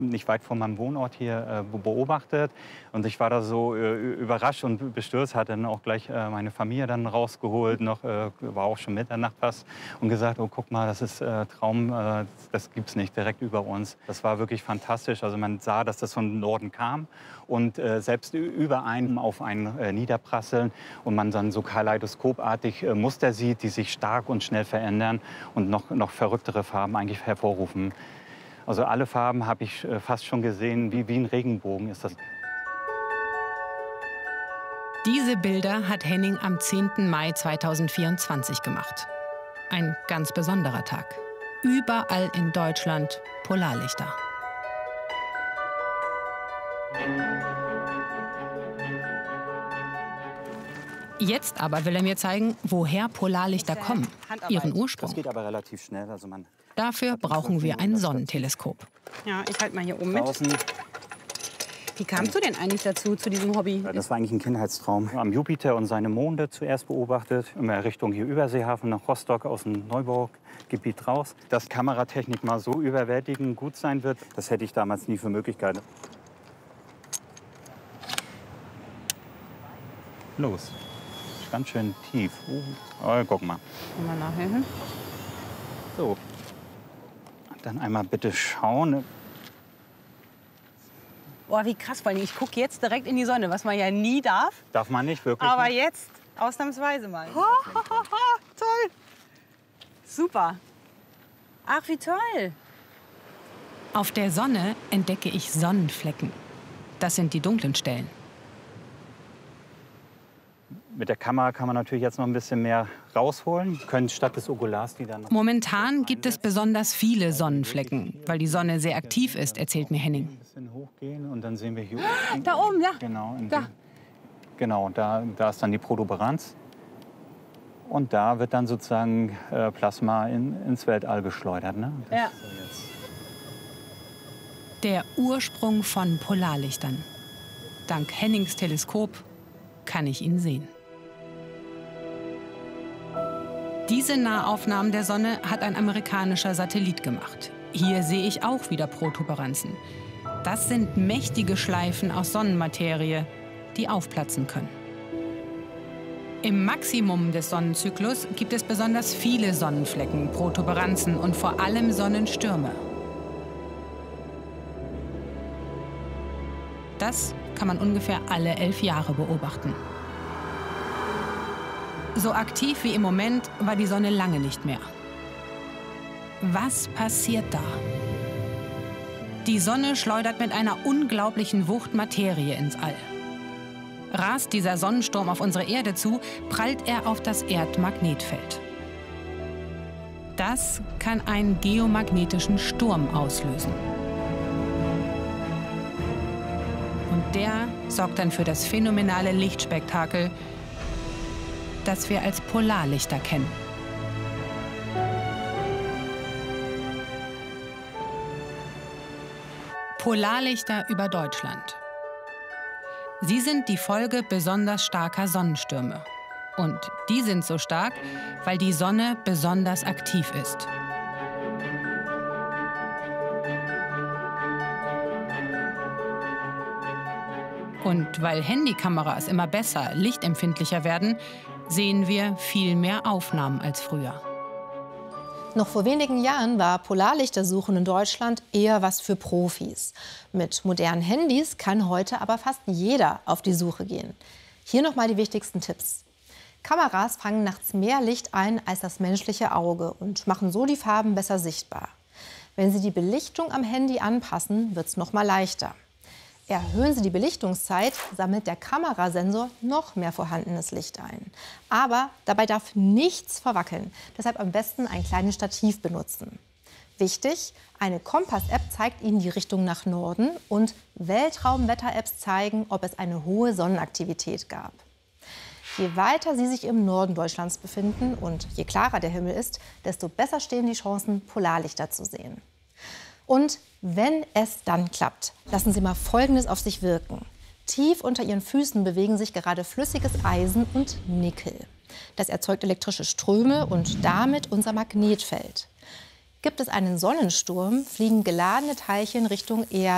nicht weit von meinem Wohnort hier beobachtet. Und ich war da so überrascht und bestürzt, hatte dann auch gleich meine Familie dann rausgeholt, war auch schon Mitternacht fast, und gesagt, oh, guck mal, das ist Traum, das gibt's nicht direkt über uns. Das war wirklich fantastisch. Also man sah, dass das von Norden kam und selbst über einen auf einen niederprasseln und man dann so kaleidoskopartig Muster sieht, die sich stark und schnell verändern und noch verrücktere Farben eigentlich hervorrufen. Also alle Farben habe ich fast schon gesehen, wie ein Regenbogen ist das. Diese Bilder hat Henning am 10. Mai 2024 gemacht. Ein ganz besonderer Tag. Überall in Deutschland Polarlichter. Jetzt aber will er mir zeigen, woher Polarlichter kommen, ihren Ursprung. Das geht aber relativ schnell. Dafür brauchen wir ein Sonnenteleskop. Ja, ich halte mal hier oben mit. Draußen. Wie kamst du denn eigentlich dazu, zu diesem Hobby? Das war eigentlich ein Kindheitstraum. Am Jupiter und seine Monde zuerst beobachtet, immer Richtung hier Überseehafen nach Rostock aus dem Neubaugebiet raus. Dass Kameratechnik mal so überwältigend gut sein wird, das hätte ich damals nie für möglich gehalten. Los. Ganz schön tief. Oh, guck mal. Mal nachher. So. Dann einmal bitte schauen. Boah, wie krass, weil ich gucke jetzt direkt in die Sonne, was man ja nie darf. Darf man nicht, wirklich Aber nicht? jetzt ausnahmsweise mal. Toll. Super. Ach, wie toll. Auf der Sonne entdecke ich Sonnenflecken. Das sind die dunklen Stellen. Mit der Kamera kann man natürlich jetzt noch ein bisschen mehr rausholen. Können statt des Okulars die dann... Momentan gibt es besonders viele Sonnenflecken, weil die Sonne sehr aktiv ist, erzählt mir Henning. Ein bisschen hochgehen und dann sehen wir hier oben. Da oben, ja. Genau, Da. Genau, da ist dann die Protuberanz. Und da wird dann sozusagen Plasma ins Weltall geschleudert. Ne? Ja. Der Ursprung von Polarlichtern. Dank Hennings Teleskop kann ich ihn sehen. Diese Nahaufnahmen der Sonne hat ein amerikanischer Satellit gemacht. Hier sehe ich auch wieder Protuberanzen. Das sind mächtige Schleifen aus Sonnenmaterie, die aufplatzen können. Im Maximum des Sonnenzyklus gibt es besonders viele Sonnenflecken, Protuberanzen und vor allem Sonnenstürme. Das kann man ungefähr alle 11 Jahre beobachten. So aktiv wie im Moment war die Sonne lange nicht mehr. Was passiert da? Die Sonne schleudert mit einer unglaublichen Wucht Materie ins All. Rast dieser Sonnensturm auf unsere Erde zu, prallt er auf das Erdmagnetfeld. Das kann einen geomagnetischen Sturm auslösen. Und der sorgt dann für das phänomenale Lichtspektakel, das wir als Polarlichter kennen. Polarlichter über Deutschland. Sie sind die Folge besonders starker Sonnenstürme. Und die sind so stark, weil die Sonne besonders aktiv ist. Und weil Handykameras immer besser, lichtempfindlicher werden, sehen wir viel mehr Aufnahmen als früher. Noch vor wenigen Jahren war Polarlichtersuchen in Deutschland eher was für Profis. Mit modernen Handys kann heute aber fast jeder auf die Suche gehen. Hier noch mal die wichtigsten Tipps. Kameras fangen nachts mehr Licht ein als das menschliche Auge und machen so die Farben besser sichtbar. Wenn Sie die Belichtung am Handy anpassen, wird es noch mal leichter. Erhöhen Sie die Belichtungszeit, sammelt der Kamerasensor noch mehr vorhandenes Licht ein. Aber dabei darf nichts verwackeln. Deshalb am besten ein kleines Stativ benutzen. Wichtig, eine Kompass-App zeigt Ihnen die Richtung nach Norden und Weltraumwetter-Apps zeigen, ob es eine hohe Sonnenaktivität gab. Je weiter Sie sich im Norden Deutschlands befinden und je klarer der Himmel ist, desto besser stehen die Chancen, Polarlichter zu sehen. Und wenn es dann klappt, lassen Sie mal Folgendes auf sich wirken. Tief unter Ihren Füßen bewegen sich gerade flüssiges Eisen und Nickel. Das erzeugt elektrische Ströme und damit unser Magnetfeld. Gibt es einen Sonnensturm, fliegen geladene Teilchen Richtung Erde.